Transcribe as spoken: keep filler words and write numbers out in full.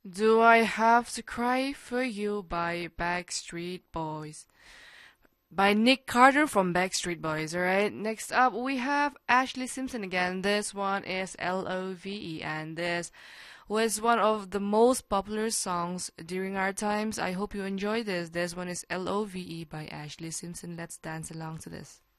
Do I Have to Cry for You by Backstreet Boys. By Nick Carter from Backstreet Boys, alright? Next up, we have Ashley Simpson again. This one is L O V E, and this was one of the most popular songs during our times. I hope you enjoy this. This one is L O V E by Ashley Simpson. Let's dance along to this.